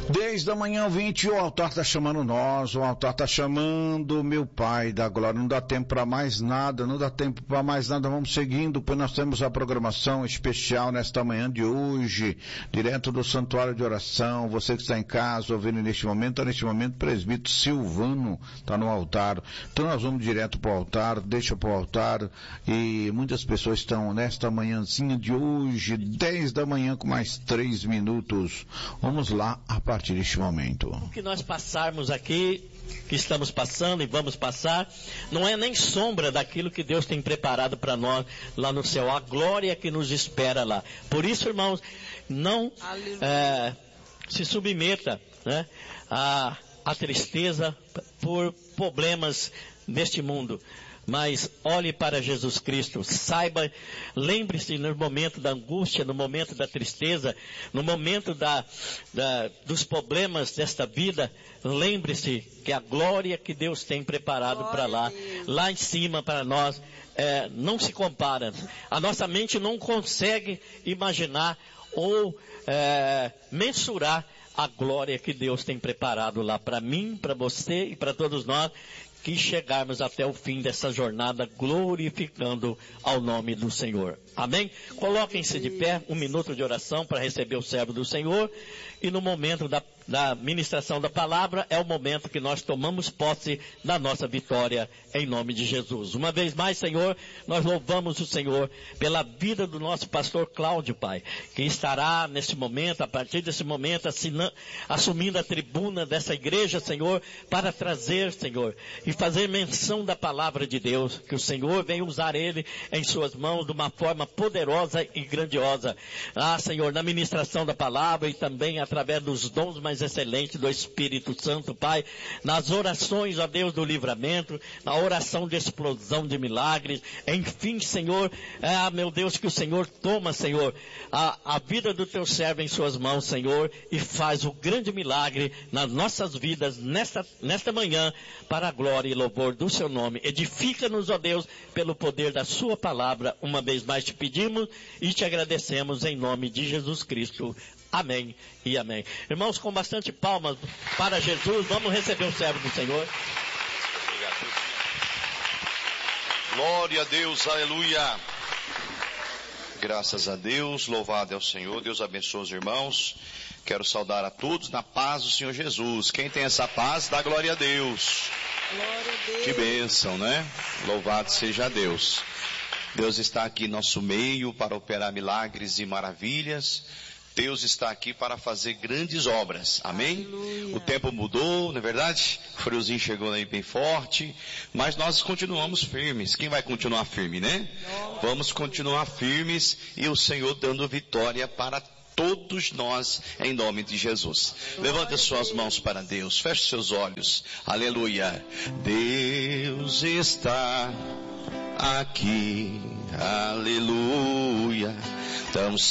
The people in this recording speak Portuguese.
Desde a manhã 20, o altar está chamando nós, o altar está chamando meu Pai da glória. Não dá tempo para mais nada, vamos seguindo, pois nós temos a programação especial nesta manhã de hoje, direto do Santuário de Oração. Você que está em casa ouvindo neste momento, o presbítero Silvano está no altar. Então nós vamos direto para o altar, deixa para o altar, e muitas pessoas estão nesta manhãzinha de hoje, 10 da manhã com mais 3 minutos. Vamos lá a partir deste momento. O que nós passarmos aqui, que estamos passando e vamos passar, não é nem sombra daquilo que Deus tem preparado para nós lá no céu, a glória que nos espera lá. Por isso, irmãos, não se submeta, né, à tristeza por problemas deste mundo. Mas olhe para Jesus Cristo, saiba, lembre-se no momento da angústia, no momento da tristeza, no momento dos problemas desta vida, lembre-se que a glória que Deus tem preparado para lá em cima para nós, não se compara. A nossa mente não consegue imaginar ou mensurar a glória que Deus tem preparado lá para mim, para você e para todos nós, que chegarmos até o fim dessa jornada glorificando ao nome do Senhor. Amém? Coloquem-se de pé, 1 minuto de oração para receber o servo do Senhor, e no momento da ministração da palavra é o momento que nós tomamos posse da nossa vitória em nome de Jesus. Uma vez mais, Senhor, nós louvamos o Senhor pela vida do nosso pastor Cláudio, Pai, que estará nesse momento, a partir desse momento, assumindo a tribuna dessa igreja, Senhor, para trazer, Senhor, e fazer menção da palavra de Deus, que o Senhor venha usar ele em suas mãos de uma forma poderosa e grandiosa. Senhor, na ministração da palavra e também através dos dons mais excelentes do Espírito Santo, Pai, nas orações, ó Deus, do livramento, na oração de explosão de milagres, enfim, Senhor, meu Deus, que o Senhor toma, Senhor, a vida do teu servo em suas mãos, Senhor, e faz o grande milagre nas nossas vidas nesta manhã, para a glória e louvor do seu nome. Edifica-nos, ó Deus, pelo poder da sua palavra. Uma vez mais te pedimos e te agradecemos em nome de Jesus Cristo. Amém e amém. Irmãos, com bastante palmas para Jesus, vamos receber o servo do Senhor. Glória a Deus, aleluia. Graças a Deus, louvado é o Senhor. Deus abençoe os irmãos. Quero saudar a todos na paz do Senhor Jesus. Quem tem essa paz, dá glória a Deus. Glória a Deus. Que bênção, né? Louvado seja Deus. Deus está aqui em nosso meio para operar milagres e maravilhas. Deus está aqui para fazer grandes obras. Amém? Aleluia. O tempo mudou, não é verdade? O friozinho chegou aí bem forte. Mas nós continuamos firmes. Quem vai continuar firme, né? Vamos continuar firmes e o Senhor dando vitória para todos nós, em nome de Jesus. Levante as suas mãos para Deus. Feche seus olhos. Aleluia. Deus está aqui. Aleluia. Estamos